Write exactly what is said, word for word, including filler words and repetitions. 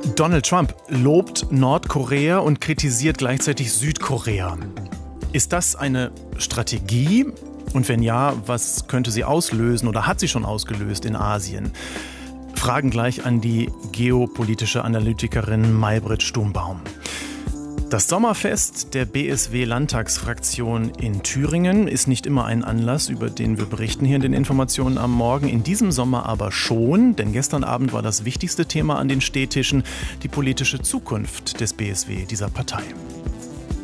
Donald Trump lobt Nordkorea und kritisiert gleichzeitig Südkorea. Ist das eine Strategie? Und wenn ja, was könnte sie auslösen oder hat sie schon ausgelöst in Asien? Fragen gleich an die geopolitische Analytikerin Maybrit Stumbaum. Das Sommerfest der B S W-Landtagsfraktion in Thüringen ist nicht immer ein Anlass, über den wir berichten hier in den Informationen am Morgen. In diesem Sommer aber schon, denn gestern Abend war das wichtigste Thema an den Stehtischen die politische Zukunft des B S W, dieser Partei.